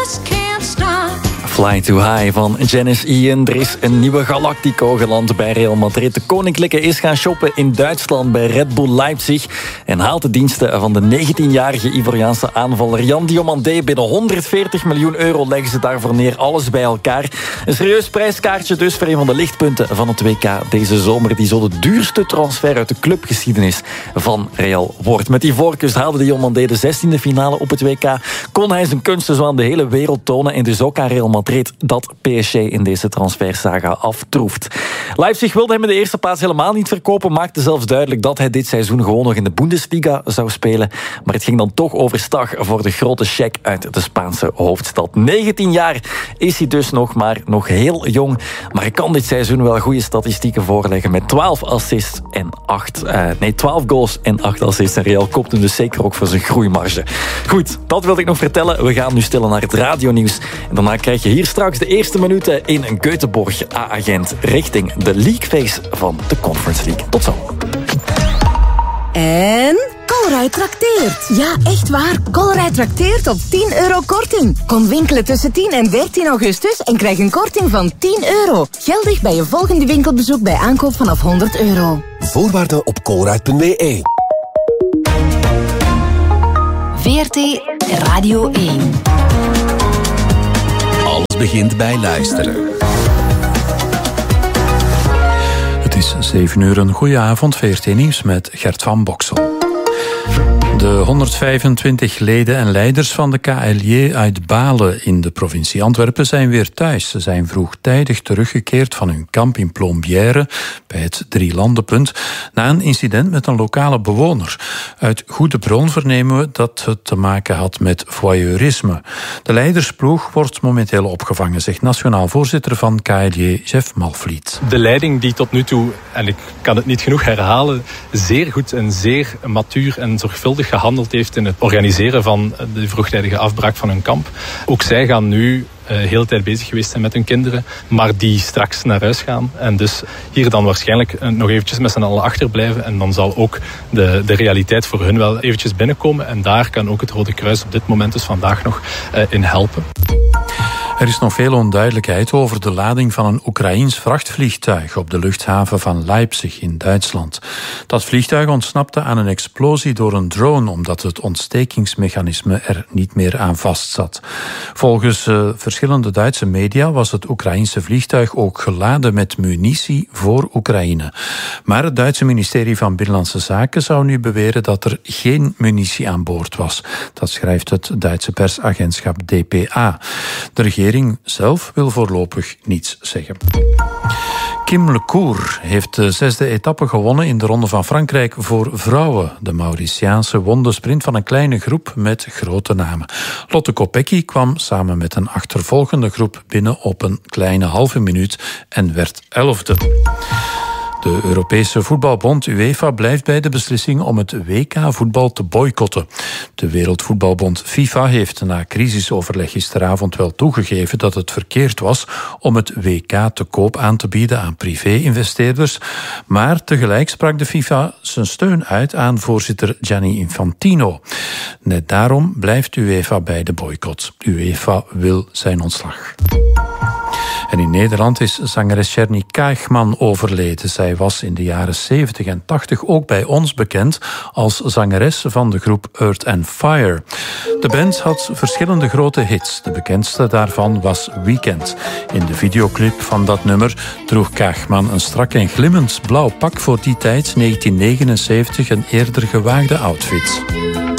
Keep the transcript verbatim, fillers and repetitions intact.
Fly Too High van Janis Ian. Er is een nieuwe Galactico geland bij Real Madrid. De Koninklijke is gaan shoppen in Duitsland bij Red Bull Leipzig en haalt de diensten van de negentienjarige Ivoriaanse aanvaller Jan Diomandé. Binnen honderdveertig miljoen euro leggen ze daarvoor neer, alles bij elkaar. Een serieus prijskaartje dus voor een van de lichtpunten van het W K deze zomer, die zo de duurste transfer uit de clubgeschiedenis van Real wordt. Met die voorkeur haalde Diomandé de zestiende finale op het W K. Kon hij zijn kunsten zo aan de hele wereld tonen en dus ook aan Real Madrid dat P S G in deze transfersaga aftroeft. Leipzig wilde hem in de eerste plaats helemaal niet verkopen, maakte zelfs duidelijk dat hij dit seizoen gewoon nog in de Bundesliga zou spelen. Maar het ging dan toch overstag voor de grote check uit de Spaanse hoofdstad. negentien jaar is hij dus nog, maar nog heel jong. Maar hij kan dit seizoen wel goede statistieken voorleggen met twaalf assists en acht, uh, nee, twaalf goals en acht assists. En Real koopt hem dus zeker ook voor zijn groeimarge. Goed, dat wilde ik nog vertellen. We gaan nu stillen naar het radionieuws. En daarna krijg je hier straks de eerste minuten in een Göteborg A-agent richting de League Phase van de Conference League. Tot zo. En Colruyt trakteert. Ja, echt waar. Colruyt trakteert op tien euro korting. Kom winkelen tussen tien en dertien augustus en krijg een korting van tien euro. Geldig bij je volgende winkelbezoek bij aankoop vanaf honderd euro. Voorwaarden op colruyt punt b e. V R T Radio één. Alles begint bij luisteren. Het is zeven uur, een goeie avond. V R T Nieuws met Gert van Boksel. De honderdvijfentwintig leden en leiders van de K L J uit Balen in de provincie Antwerpen zijn weer thuis. Ze zijn vroegtijdig teruggekeerd van hun kamp in Plombière bij het Drielandenpunt na een incident met een lokale bewoner. Uit goede bron vernemen we dat het te maken had met voyeurisme. De leidersploeg wordt momenteel opgevangen, zegt nationaal voorzitter van K L J, Jeff Malvliet. De leiding die tot nu toe, en ik kan het niet genoeg herhalen, zeer goed en zeer matuur en zorgvuldig gehandeld heeft in het organiseren van de vroegtijdige afbraak van hun kamp. Ook zij gaan nu uh, heel de tijd bezig geweest zijn met hun kinderen, maar die straks naar huis gaan. En dus hier dan waarschijnlijk uh, nog eventjes met z'n allen achterblijven. En dan zal ook de, de realiteit voor hun wel eventjes binnenkomen. En daar kan ook het Rode Kruis op dit moment, dus vandaag nog, uh, in helpen. Er is nog veel onduidelijkheid over de lading van een Oekraïens vrachtvliegtuig op de luchthaven van Leipzig in Duitsland. Dat vliegtuig ontsnapte aan een explosie door een drone omdat het ontstekingsmechanisme er niet meer aan vastzat. Volgens uh, verschillende Duitse media was het Oekraïense vliegtuig ook geladen met munitie voor Oekraïne. Maar het Duitse ministerie van Binnenlandse Zaken zou nu beweren dat er geen munitie aan boord was. Dat schrijft het Duitse persagentschap D P A. De regering De regering zelf wil voorlopig niets zeggen. Kim Lecour heeft de zesde etappe gewonnen in de Ronde van Frankrijk voor vrouwen. De Mauritiaanse won de sprint van een kleine groep met grote namen. Lotte Kopecky kwam samen met een achtervolgende groep binnen op een kleine halve minuut en werd elfde. De Europese voetbalbond UEFA blijft bij de beslissing om het W K-voetbal te boycotten. De Wereldvoetbalbond FIFA heeft na crisisoverleg gisteravond wel toegegeven dat het verkeerd was om het W K te koop aan te bieden aan privé-investeerders. Maar tegelijk sprak de FIFA zijn steun uit aan voorzitter Gianni Infantino. Net daarom blijft UEFA bij de boycott. UEFA wil zijn ontslag. En in Nederland is zangeres Czerny Kaagman overleden. Zij was in de jaren zeventig en tachtig ook bij ons bekend als zangeres van de groep Earth and Fire. De band had verschillende grote hits. De bekendste daarvan was Weekend. In de videoclip van dat nummer droeg Kaagman een strak en glimmend blauw pak voor die tijd, negentien negenenzeventig, een eerder gewaagde outfit.